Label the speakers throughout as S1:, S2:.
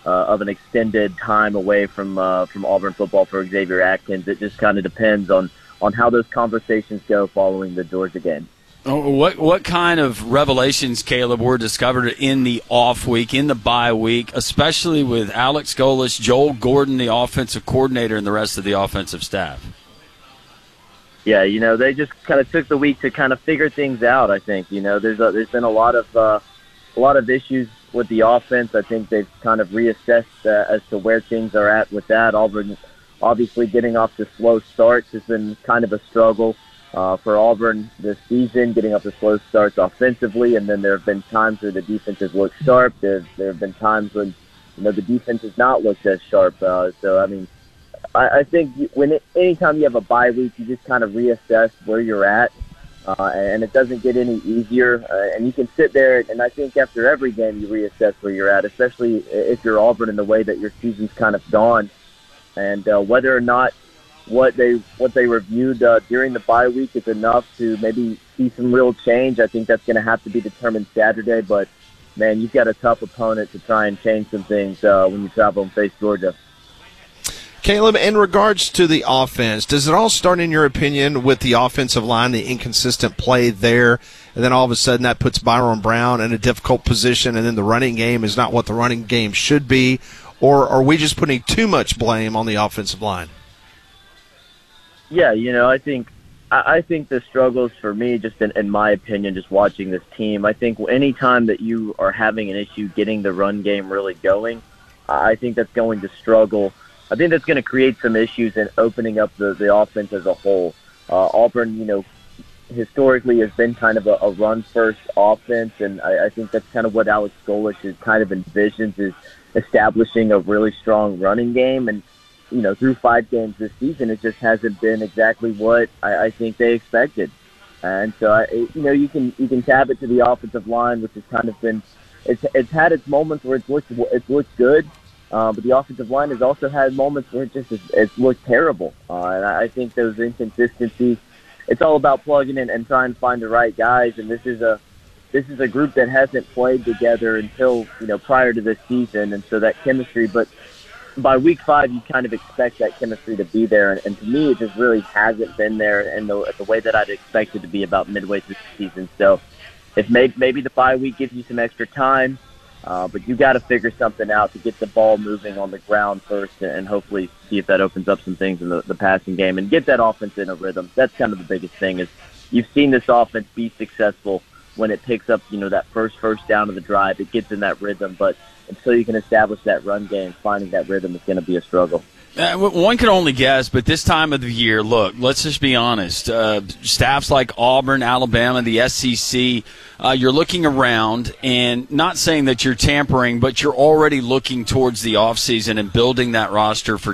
S1: of an extended time away from Auburn football for Xavier Atkins. It just kind of depends on how those conversations go following the Georgia game.
S2: What kind of revelations, Caleb, were discovered in the off week, in the bye week, especially with Alex Golesh, Joel Gordon, the offensive coordinator, and the rest of the offensive staff?
S1: Yeah, they just kind of took the week to kind of figure things out. I think there's been a lot of issues with the offense. I think they've kind of reassessed as to where things are at with that. Auburn obviously getting off to slow starts has been kind of a struggle for Auburn this season, getting up to slow starts offensively, and then there have been times where the defense has looked sharp. There have been times when the defense has not looked as sharp. I think anytime you have a bye week, you just kind of reassess where you're at, and it doesn't get any easier. And you can sit there, and I think after every game you reassess where you're at, especially if you're Auburn in the way that your season's kind of gone, and whether or not what they reviewed during the bye week is enough to maybe see some real change. I think that's going to have to be determined Saturday. But man, you've got a tough opponent to try and change some things when you travel and face Georgia.
S3: Caleb, in regards to the offense, does it all start, in your opinion, with the offensive line, the inconsistent play there, and then all of a sudden that puts Byron Brown in a difficult position, and then the running game is not what the running game should be? Or are we just putting too much blame on the offensive line?
S1: Yeah, I think the struggles for me, just in my opinion, just watching this team, I think any time that you are having an issue getting the run game really going, I think that's going to struggle. I think that's going to create some issues in opening up the offense as a whole. Auburn, historically has been kind of a run-first offense, and I think that's kind of what Alex Golesh is kind of envisions, is establishing a really strong running game. And through 5 games this season, it just hasn't been exactly what I think they expected. And so, you can tab it to the offensive line, which has kind of been, it's had its moments where it's looked good, but the offensive line has also had moments where it's looked terrible. And I think those inconsistencies, it's all about plugging in and trying to find the right guys. And this is a group that hasn't played together until prior to this season, and so that chemistry, but by week 5, you kind of expect that chemistry to be there, and to me, it just really hasn't been there in the way that I'd expect it to be about midway through the season. So, if maybe the bye week gives you some extra time, but you got to figure something out to get the ball moving on the ground first, and hopefully see if that opens up some things in the passing game and get that offense in a rhythm. That's kind of the biggest thing. Is you've seen this offense be successful when it picks up that first down of the drive. It gets in that rhythm, but until you can establish that run game, finding that rhythm is going to be a struggle.
S2: One can only guess, but this time of the year, look, let's just be honest. Staffs like Auburn, Alabama, the SEC, you're looking around, and not saying that you're tampering, but you're already looking towards the offseason and building that roster for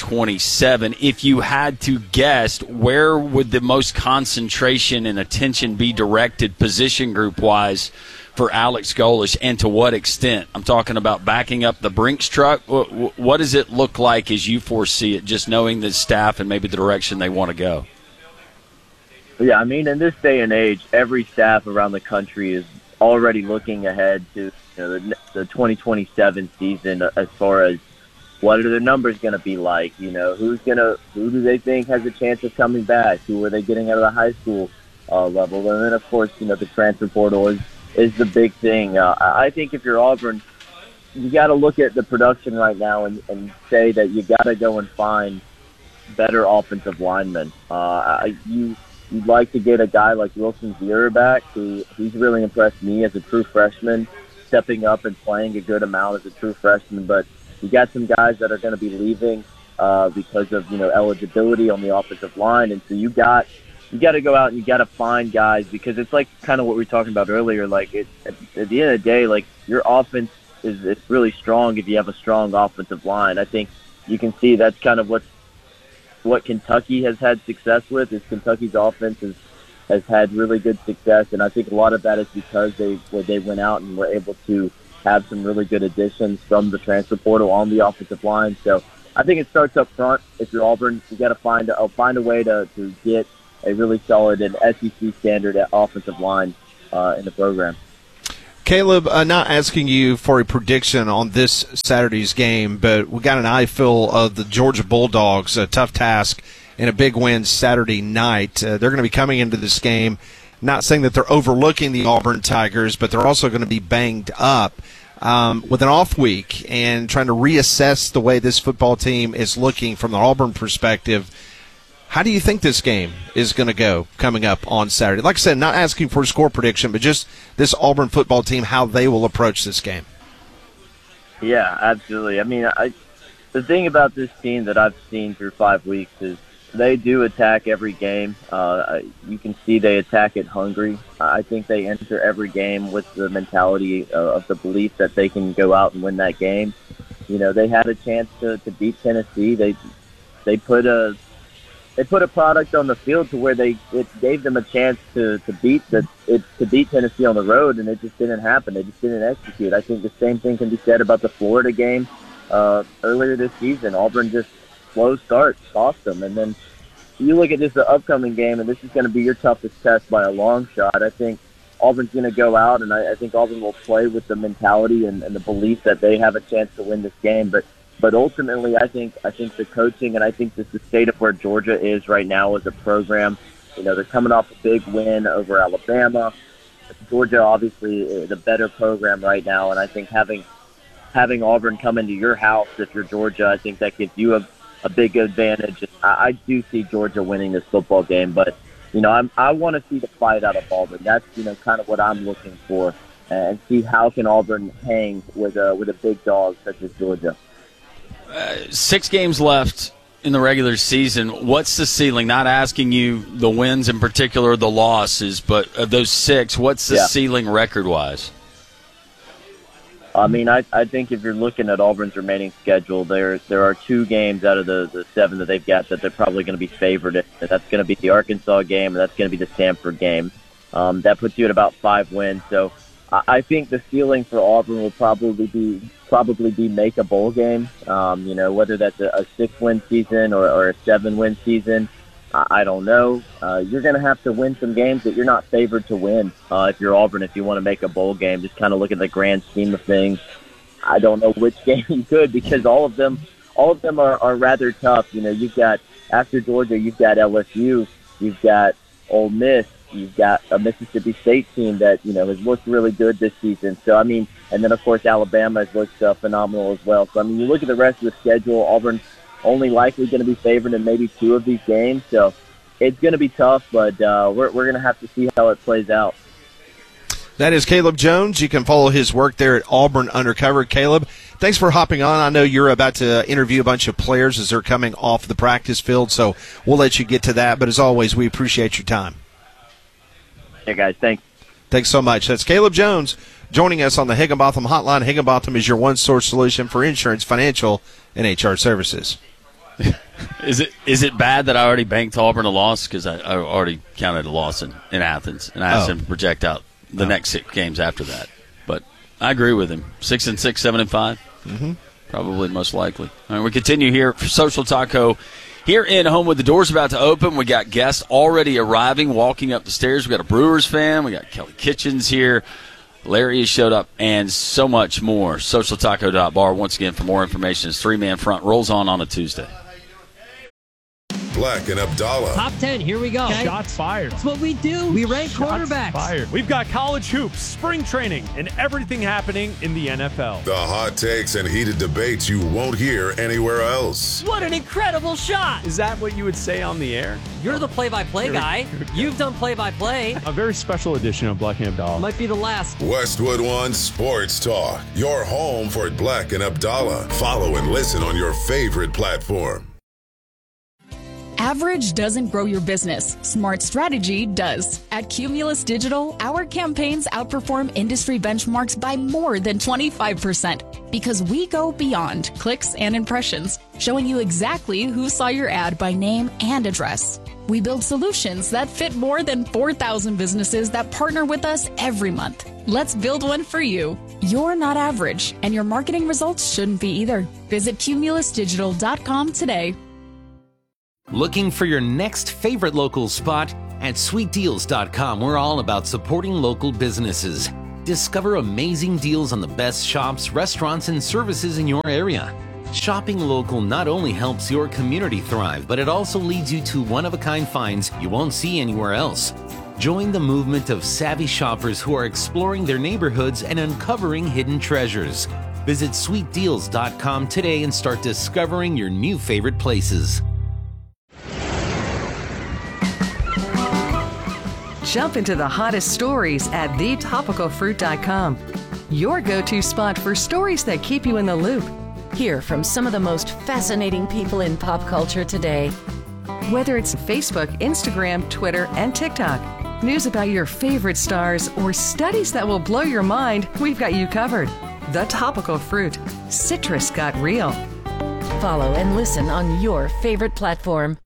S2: 2027. If you had to guess, where would the most concentration and attention be directed position group-wise for Alex Golesh, and to what extent? I'm talking about backing up the Brinks truck. What does it look like as you foresee it, just knowing the staff and maybe the direction they want to go?
S1: Yeah, in this day and age, every staff around the country is already looking ahead to the 2027 season as far as what are their numbers going to be like. Who do they think has a chance of coming back? Who are they getting out of the high school level? And then, of course, the transfer portal is the big thing. I think if you're Auburn, you got to look at the production right now and say that you got to go and find better offensive linemen. You'd like to get a guy like Wilson Zierr back, he's really impressed me as a true freshman, stepping up and playing a good amount as a true freshman. But you got some guys that are going to be leaving because of eligibility on the offensive line, and so you got to go out and you got to find guys, because it's like kind of what we were talking about earlier. Like at the end of the day, like your offense is really strong if you have a strong offensive line. I think you can see that's kind of what Kentucky has had success with. Is Kentucky's offense has had really good success, and I think a lot of that is because they went out and were able to have some really good additions from the transfer portal on the offensive line. So I think it starts up front. If you're Auburn, you got to find a way to get a really solid and SEC standard offensive line in the program.
S3: Caleb, not asking you for a prediction on this Saturday's game, but we got an eye full of the Georgia Bulldogs, a tough task and a big win Saturday night. They're going to be coming into this game, not saying that they're overlooking the Auburn Tigers, but they're also going to be banged up with an off week and trying to reassess the way this football team is looking from the Auburn perspective. How do you think this game is going to go coming up on Saturday? Like I said, not asking for a score prediction, but just this Auburn football team, how they will approach this game.
S1: Yeah, absolutely. I mean, the thing about this team that I've seen through 5 weeks is they do attack every game. You can see they attack it hungry. I think they enter every game with the mentality of the belief that they can go out and win that game. You know, they had a chance to beat Tennessee. They put a product on the field to where it gave them a chance to beat Tennessee on the road, and it just didn't happen. They just didn't execute. I think the same thing can be said about the Florida game earlier this season. Auburn just slow start cost them, and then you look at this the upcoming game, and this is going to be your toughest test by a long shot. I think Auburn's going to go out, and I think Auburn will play with the mentality and the belief that they have a chance to win this game, But ultimately, I think the coaching and I think the state of where Georgia is right now as a program, you know, they're coming off a big win over Alabama. Georgia obviously is a better program right now, and I think having Auburn come into your house if you're Georgia, I think that gives you a big advantage. I do see Georgia winning this football game, but you know, I want to see the fight out of Auburn. That's, you know, kind of what I'm looking for, and see how can Auburn hang with a big dog such as Georgia.
S2: 6 games left in the regular season. What's the ceiling? Not asking you the wins in particular, the losses, but of those 6, what's the ceiling record-wise?
S1: I mean, I think if you're looking at Auburn's remaining schedule, there are 2 games out of the 7 that they've got that they're probably going to be favored in. That's going to be the Arkansas game, and that's going to be the Stanford game. That puts you at about 5 wins. So I think the ceiling for Auburn will probably be make a bowl game. You know, whether that's a 6-win season or a 7-win season, I don't know. You're going to have to win some games that you're not favored to win if you're Auburn, if you want to make a bowl game. Just kind of look at the grand scheme of things. I don't know which game you could, because all of them are rather tough. You know, you've got, after Georgia, you've got LSU, you've got Ole Miss, you've got a Mississippi State team that, you know, has looked really good this season. So, I mean, and then, of course, Alabama has looked phenomenal as well. So, I mean, you look at the rest of the schedule, Auburn's only likely going to be favored in maybe 2 of these games. So it's going to be tough, but we're going to have to see how it plays out.
S3: That is Caleb Jones. You can follow his work there at Auburn Undercover. Caleb, thanks for hopping on. I know you're about to interview a bunch of players as they're coming off the practice field, so we'll let you get to that. But as always, we appreciate your time.
S1: Hey, guys, thanks.
S3: Thanks so much. That's Caleb Jones joining us on the Higginbotham Hotline. Higginbotham is your one-source solution for insurance, financial, and HR services.
S2: Is it bad that I already banked Auburn a loss? Because I already counted a loss in Athens, and I asked him to project out the next 6 games after that. But I agree with him. 6-6, 7-5.
S3: Mm-hmm.
S2: Probably most likely. All right, we continue here for Social Taco. Here in Homewood, the door's about to open. We got guests already arriving, walking up the stairs. We got a Brewers fan. We got Kelly Kitchens here. Larry has showed up, and so much more. SocialTaco.bar. Once again, for more information, his 3-man front rolls on a Tuesday.
S4: Black and Abdallah.
S5: Top 10, here we go.
S6: Okay. Shots fired.
S5: That's what we do. We rank quarterbacks.
S6: Fired. We've got college hoops, spring training, and everything happening in the NFL.
S4: The hot takes and heated debates you won't hear anywhere else.
S5: What an incredible shot.
S6: Is that what you would say on the air?
S5: You're the play-by-play guy. You've done play-by-play.
S6: A very special edition of Black and Abdallah.
S5: Might be the last.
S4: Westwood One Sports Talk. Your home for Black and Abdallah. Follow and listen on your favorite platform.
S7: Average doesn't grow your business. Smart strategy does. At Cumulus Digital, our campaigns outperform industry benchmarks by more than 25% because we go beyond clicks and impressions, showing you exactly who saw your ad by name and address. We build solutions that fit more than 4,000 businesses that partner with us every month. Let's build one for you. You're not average, and your marketing results shouldn't be either. Visit cumulusdigital.com today.
S8: Looking for your next favorite local spot? At sweetdeals.com, we're all about supporting local businesses. Discover amazing deals on the best shops, restaurants, and services in your area. Shopping local not only helps your community thrive, but it also leads you to one-of-a-kind finds you won't see anywhere else. Join the movement of savvy shoppers who are exploring their neighborhoods and uncovering hidden treasures. Visit sweetdeals.com today and start discovering your new favorite places.
S9: Jump into the hottest stories at thetopicalfruit.com. Your go-to spot for stories that keep you in the loop.
S10: Hear from some of the most fascinating people in pop culture today.
S9: Whether it's Facebook, Instagram, Twitter, and TikTok, news about your favorite stars, or studies that will blow your mind, we've got you covered. The Topical Fruit. Citrus got real.
S10: Follow and listen on your favorite platform.